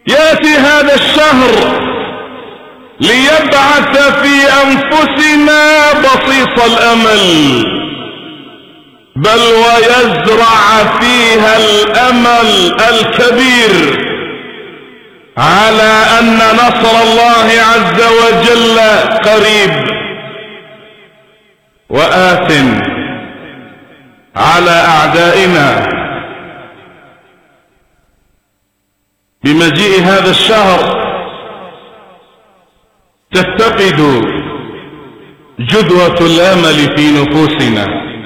يأتي هذا الشهر ليبعث في أنفسنا بصيص الأمل، بل ويزرع فيها الأمل الكبير على أن نصر الله عز وجل قريب وآت على أعدائنا. بمجيء هذا الشهر تتقد جدوة الأمل في نفوسنا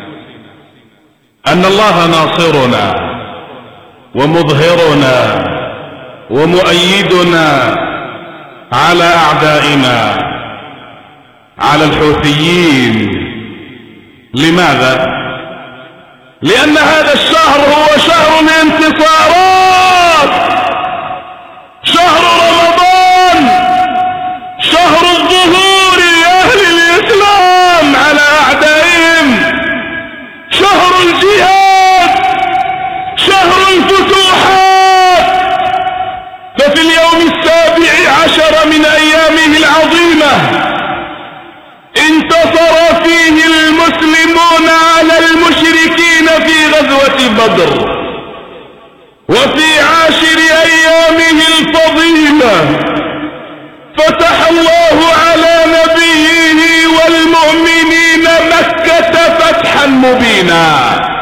أن الله ناصرنا ومظهرنا ومؤيدنا على أعدائنا، على الحوثيين. لماذا؟ لأن هذا الشهر هو شهر الانتصارات، شهر رمضان، شهر الظهور لأهل الإسلام على أعدائهم، شهر الجهاد، شهر الفتوحات. ففي اليوم 17 من أيامه العظيمة انتصر فيه المسلمون على المشركين في غزوة بدر، وفي 10 أيامه الفضيلة فتح الله على نبيه والمؤمنين مكة فتحا مبينا،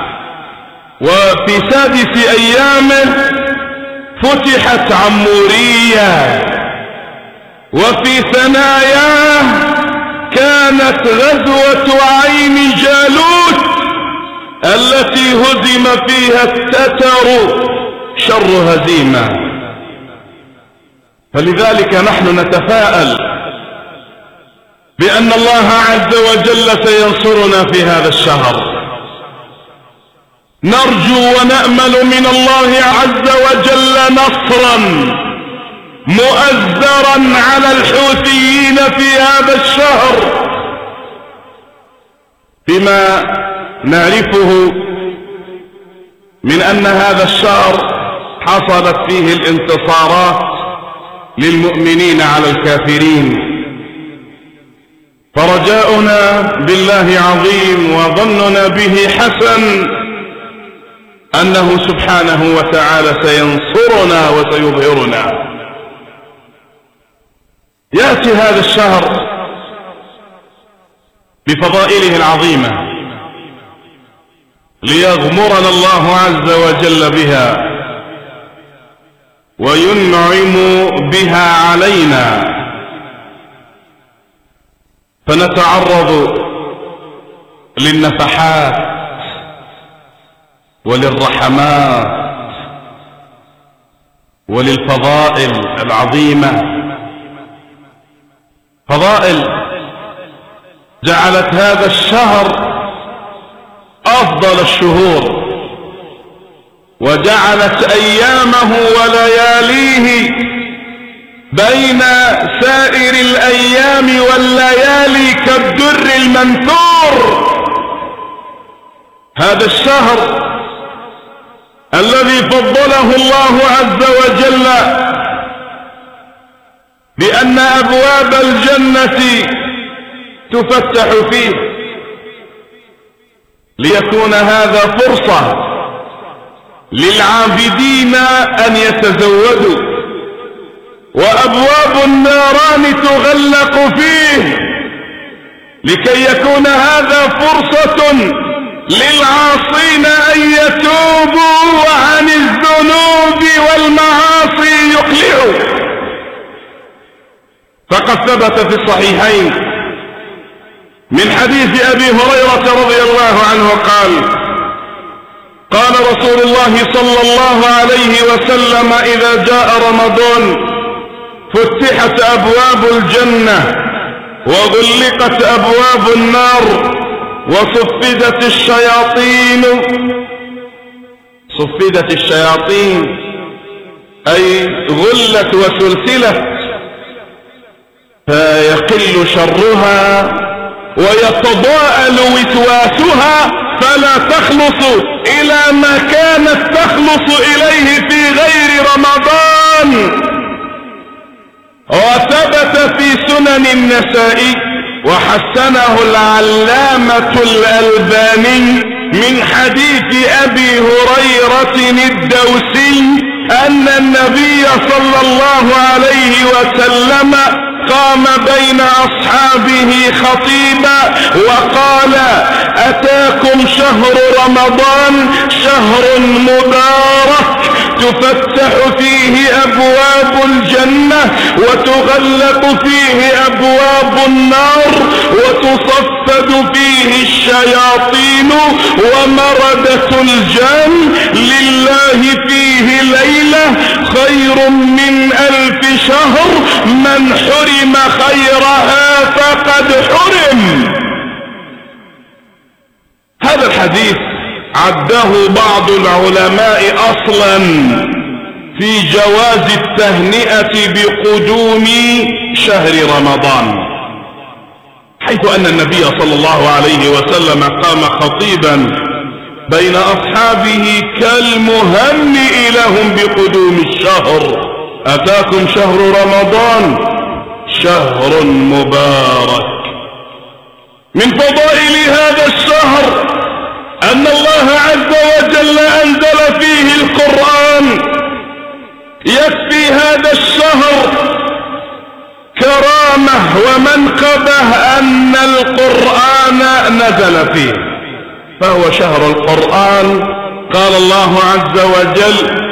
وفي 6 أيامه فتحت عمورية، وفي ثناياه كانت غزوة عين جالوت التي هزم فيها التتر شر هزيمة. فلذلك نحن نتفاءل بأن الله عز وجل سينصرنا في هذا الشهر، نرجو ونأمل من الله عز وجل نصرا مؤزرا على الحوثيين في هذا الشهر، بما نعرفه من أن هذا الشهر حصلت فيه الانتصارات للمؤمنين على الكافرين. فرجاؤنا بالله عظيم وظننا به حسن أنه سبحانه وتعالى سينصرنا وسيظهرنا. يأتي هذا الشهر بفضائله العظيمة ليغمرنا الله عز وجل بها وينعم بها علينا، فنتعرض للنفحات وللرحمات وللفضائل العظيمة، فضائل جعلت هذا الشهر أفضل الشهور، وجعلت أيامه ولياليه بين سائر الأيام والليالي كالدر المنثور. هذا الشهر الذي فضله الله عز وجل بأن أبواب الجنة تفتح فيه، ليكون هذا فرصة للعابدين أن يتزودوا، وأبواب النيران تغلق فيه، لكي يكون هذا فرصة للعاصين أن يتوبوا وعن الذنوب والمعاصي يقلعوا. فقد ثبت في الصحيحين من حديث أبي هريرة رضي الله عنه قال: قال رسول الله صلى الله عليه وسلم: إذا جاء رمضان فتحت أبواب الجنة وغلقت أبواب النار وصفدت الشياطين. صفدت الشياطين أي غلت وسلسلت، فيقل شرها ويتضاءل وسواسها فلا تخلص إلى ما كانت تخلص إليه في غير رمضان. وثبت في سنن النسائي وحسنه العلامة الألباني من حديث أبي هريرة الدوسي أن النبي صلى الله عليه وسلم قام بين أصحابه خطيبا وقال: أتاكم شهر رمضان، شهر مبارك تفتح فيه أبواب الجنة وتغلق فيه أبواب النار وتصفد فيه الشياطين ومردة الجن، لله فيه ليلة خير من 1000 شهر، من حرم خيرها فقد حرم. هذا الحديث عده بعض العلماء اصلا في جواز التهنئة بقدوم شهر رمضان، حيث ان النبي صلى الله عليه وسلم قام خطيبا بين اصحابه كالمهنئ لهم بقدوم الشهر: اتاكم شهر رمضان، شهر مبارك. من فضائل هذا الشهر أن الله عز وجل أنزل فيه القرآن. يكفي هذا الشهر كرامة ومنقبة أن القرآن نزل فيه، فهو شهر القرآن. قال الله عز وجل: